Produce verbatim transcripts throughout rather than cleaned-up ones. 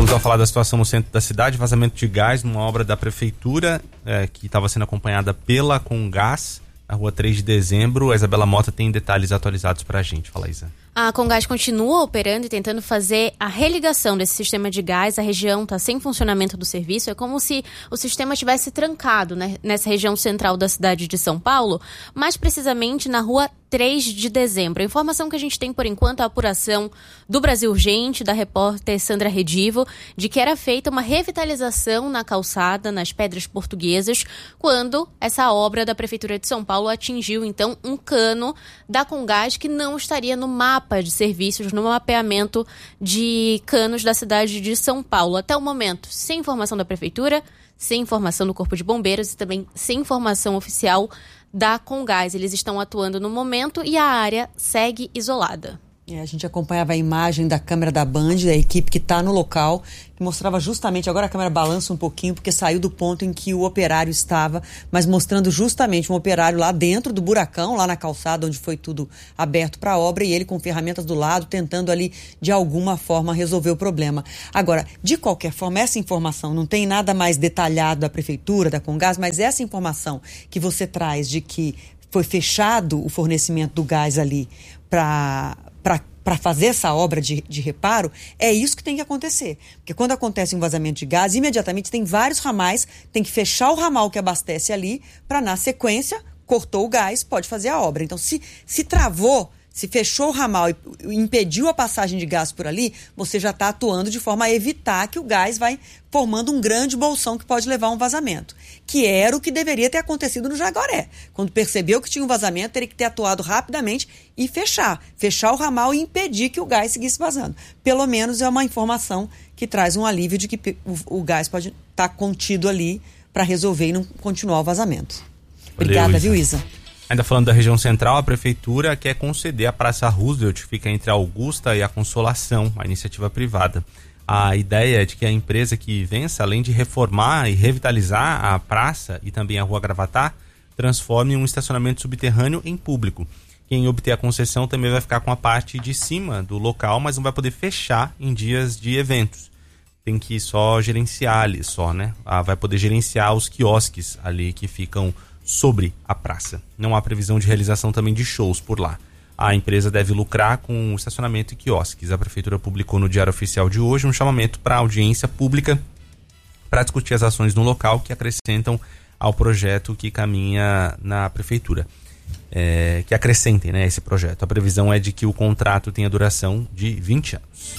Voltamos a falar da situação no centro da cidade, vazamento de gás numa obra da prefeitura é, que estava sendo acompanhada pela Comgás, na rua três de dezembro. A Isabela Mota tem detalhes atualizados para a gente. Fala, Isa. A Comgás continua operando e tentando fazer a religação desse sistema de gás. A região está sem funcionamento do serviço. É como se o sistema tivesse trancado, né, nessa região central da cidade de São Paulo, mais precisamente na rua três de dezembro. A informação que a gente tem por enquanto é a apuração do Brasil Urgente, da repórter Sandra Redivo, de que era feita uma revitalização na calçada, nas Pedras Portuguesas, quando essa obra da Prefeitura de São Paulo atingiu, então, um cano da Comgás que não estaria no mapa de serviços, no mapeamento de canos da cidade de São Paulo. Até o momento, sem informação da Prefeitura, sem informação do Corpo de Bombeiros e também sem informação oficial da Comgás. Eles estão atuando no momento e a área segue isolada. É, a gente acompanhava a imagem da câmera da Band, da equipe que está no local, que mostrava justamente, agora a câmera balança um pouquinho, porque saiu do ponto em que o operário estava, mas mostrando justamente um operário lá dentro do buracão, lá na calçada, onde foi tudo aberto para a obra, e ele com ferramentas do lado, tentando ali, de alguma forma, resolver o problema. Agora, de qualquer forma, essa informação, não tem nada mais detalhado da Prefeitura, da Comgás, mas essa informação que você traz de que foi fechado o fornecimento do gás ali para... para fazer essa obra de, de reparo, é isso que tem que acontecer. Porque quando acontece um vazamento de gás, imediatamente tem vários ramais, tem que fechar o ramal que abastece ali, para na sequência, cortou o gás, pode fazer a obra. Então, se, se travou, se fechou o ramal e impediu a passagem de gás por ali, você já está atuando de forma a evitar que o gás vai formando um grande bolsão que pode levar a um vazamento. Que era o que deveria ter acontecido no Jaguaré. Quando percebeu que tinha um vazamento, teria que ter atuado rapidamente e fechar. Fechar o ramal e impedir que o gás seguisse vazando. Pelo menos é uma informação que traz um alívio de que o, o gás pode estar contido ali para resolver e não continuar o vazamento. Obrigada, Valeu, viu, Isa? Ainda falando da região central, a Prefeitura quer conceder a Praça Roosevelt, que fica entre a Augusta e a Consolação, a iniciativa privada. A ideia é de que a empresa que vença, além de reformar e revitalizar a praça e também a Rua Gravatá, transforme um estacionamento subterrâneo em público. Quem obter a concessão também vai ficar com a parte de cima do local, mas não vai poder fechar em dias de eventos. Tem que só gerenciar ali, só, né? Ah, vai poder gerenciar os quiosques ali que ficam sobre a praça. Não há previsão de realização também de shows por lá. A empresa deve lucrar com o estacionamento e quiosques. A Prefeitura publicou no Diário Oficial de hoje um chamamento para audiência pública para discutir as ações no local que acrescentam ao projeto que caminha na Prefeitura. É, que acrescentem, né, esse projeto. A previsão é de que o contrato tenha duração de vinte anos.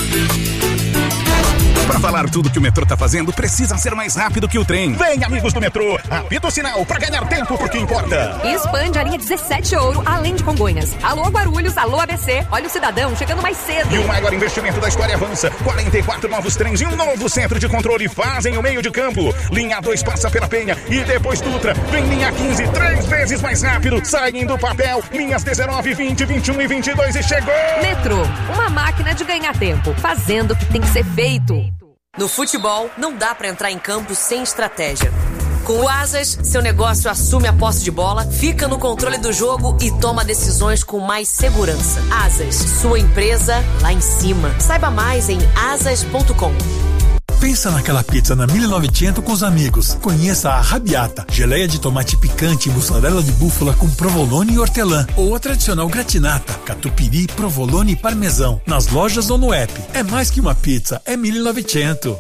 Para falar tudo que o metrô tá fazendo, precisa ser mais rápido que o trem. Vem, amigos do metrô, apita o sinal para ganhar tempo porque importa. Expande a linha dezessete Ouro, além de Congonhas. Alô, Guarulhos, alô, A B C. Olha o cidadão chegando mais cedo. E o maior investimento da história avança. quarenta e quatro novos trens e um novo centro de controle fazem o meio de campo. Linha dois passa pela Penha e depois Dutra. Vem linha quinze, três vezes mais rápido. Saem do papel. Linhas dezenove, vinte, vinte e um e vinte e dois e chegou. Metrô, uma máquina de ganhar tempo, fazendo o que tem que ser feito. No futebol, não dá pra entrar em campo sem estratégia. Com o Asas, seu negócio assume a posse de bola, fica no controle do jogo e toma decisões com mais segurança. Asas, sua empresa lá em cima. Saiba mais em asas ponto com. Pensa naquela pizza na mil e novecentos com os amigos. Conheça a Arrabbiata, geleia de tomate picante e mussarela de búfala com provolone e hortelã. Ou a tradicional gratinata, catupiry, provolone e parmesão. Nas lojas ou no app. É mais que uma pizza, é mil e novecentos.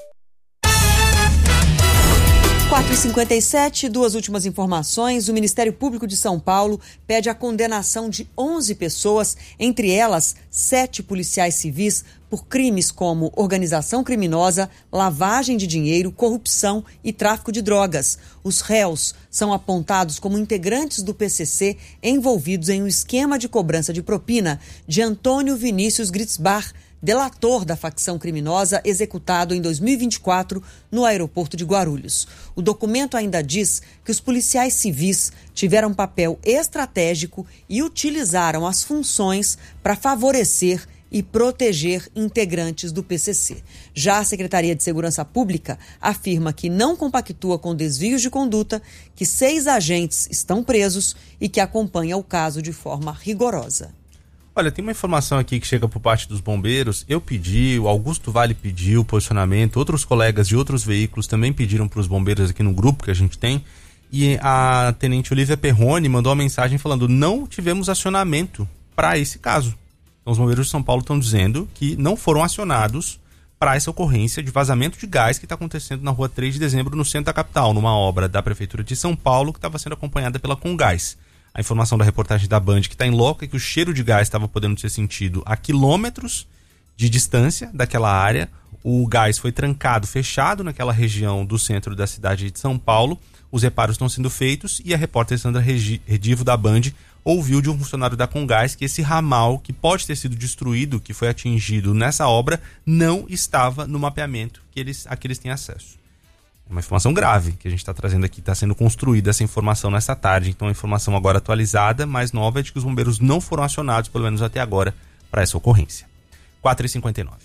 quatro e cinquenta e sete, duas últimas informações. O Ministério Público de São Paulo pede a condenação de onze pessoas, entre elas sete policiais civis, por crimes como organização criminosa, lavagem de dinheiro, corrupção e tráfico de drogas. Os réus são apontados como integrantes do P C C envolvidos em um esquema de cobrança de propina de Antônio Vinícius Gritzbach, delator da facção criminosa executado em dois mil e vinte e quatro no aeroporto de Guarulhos. O documento ainda diz que os policiais civis tiveram papel estratégico e utilizaram as funções para favorecer e proteger integrantes do P C C. Já a Secretaria de Segurança Pública afirma que não compactua com desvios de conduta, que seis agentes estão presos e que acompanha o caso de forma rigorosa. Olha, tem uma informação aqui que chega por parte dos bombeiros. Eu pedi, o Augusto Vale pediu posicionamento, outros colegas de outros veículos também pediram para os bombeiros aqui no grupo que a gente tem. E a Tenente Olivia Perrone mandou uma mensagem falando: não tivemos acionamento para esse caso. Então os bombeiros de São Paulo estão dizendo que não foram acionados para essa ocorrência de vazamento de gás que está acontecendo na rua três de dezembro, no centro da capital, numa obra da Prefeitura de São Paulo que estava sendo acompanhada pela Comgás. A informação da reportagem da Band que está em loco é que o cheiro de gás estava podendo ser sentido a quilômetros de distância daquela área. O gás foi trancado, fechado naquela região do centro da cidade de São Paulo. Os reparos estão sendo feitos e a repórter Sandra Redivo da Band ouviu de um funcionário da Comgás que esse ramal, que pode ter sido destruído, que foi atingido nessa obra, não estava no mapeamento que eles, a que eles têm acesso. É uma informação grave que a gente está trazendo aqui, está sendo construída essa informação nessa tarde. Então a informação agora atualizada, mais nova, é de que os bombeiros não foram acionados, pelo menos até agora, para essa ocorrência. quatro e cinquenta e nove.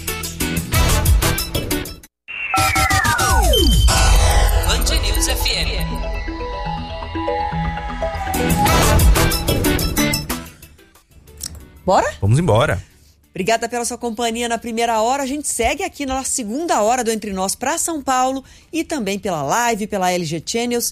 Band News F M. Bora? Vamos embora. Obrigada pela sua companhia na primeira hora. A gente segue aqui na segunda hora do Entre Nós para São Paulo e também pela live, pela L G Channels